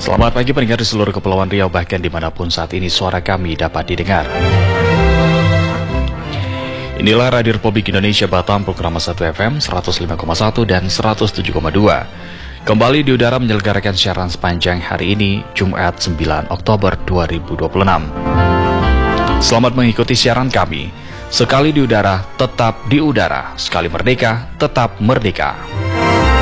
Selamat pagi pendengar di seluruh Kepulauan Riau, bahkan dimanapun saat ini suara kami dapat didengar. Inilah Radio Republik Indonesia Batam, program 1 FM 105,1 dan 107,2. Kembali di udara menyelenggarakan siaran sepanjang hari ini, Jumat 9 Oktober 2026. Selamat mengikuti siaran kami. Sekali di udara, tetap di udara. Sekali merdeka, tetap merdeka.